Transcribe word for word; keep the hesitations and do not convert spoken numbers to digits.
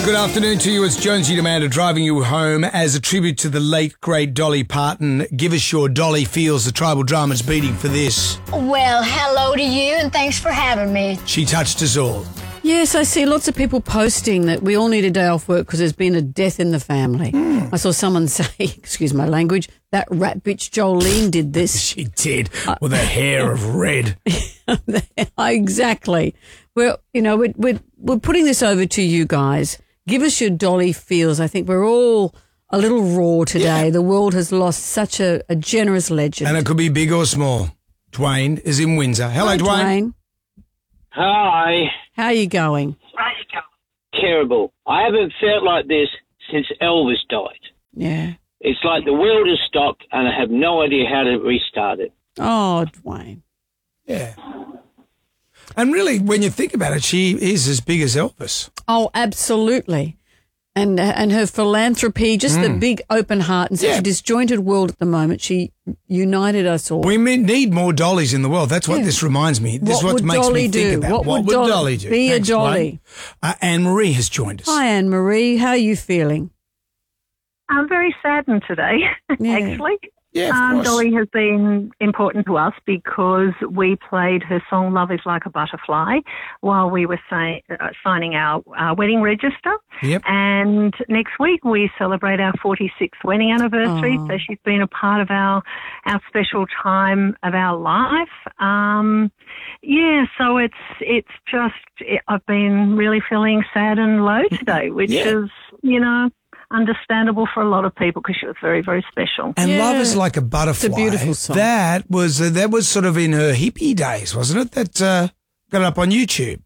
Good afternoon to you. It's Jonesy and Amanda driving you home as a tribute to the late, great Dolly Parton. Give us your Dolly feels. The tribal drama's beating for this. Well, hello to you and thanks for having me. She touched us all. Yes, I see lots of people posting that we all need a day off work because there's been a death in the family. Mm. I saw someone say, excuse my language, that rat bitch Jolene did this. She did, with her hair of red. Exactly. Well, you know, we're, we're, we're putting this over to you guys. Give us your Dolly feels. I think we're all a little raw today. Yeah. The world has lost such a, a generous legend. And it could be big or small. Dwayne is in Windsor. Hello, Hi, Dwayne. Dwayne. Hi. How are you going? Terrible. I haven't felt like this since Elvis died. Yeah. It's like the world has stopped and I have no idea how to restart it. Oh, Dwayne. Yeah. And really, when you think about it, she is as big as Elvis. Oh, absolutely. And and her philanthropy, just mm. the big open heart in such yeah. a disjointed world at the moment, she united us all. We need more Dollies in the world. That's what yeah. this reminds me. This what is what would makes Dolly me think do? about what, what would, would Dolly, Dolly do. Be Thanks, a Dolly. Uh, Anne-Marie has joined us. Hi, Anne-Marie. How are you feeling? I'm very saddened today, yeah. actually. Yeah, of um, course. Dolly has been important to us because we played her song Love is Like a Butterfly while we were say, uh, signing our, our wedding register. Yep. And next week we celebrate our forty-sixth wedding anniversary. Oh. So she's been a part of our, our special time of our life. Um, yeah, so it's it's just, it, I've been really feeling sad and low today, which yeah. is, you know, understandable for a lot of people because she was very, very special. And yeah. Love is Like a Butterfly. It's a beautiful song. That was uh, that was sort of in her hippie days, wasn't it? That uh, got it up on YouTube.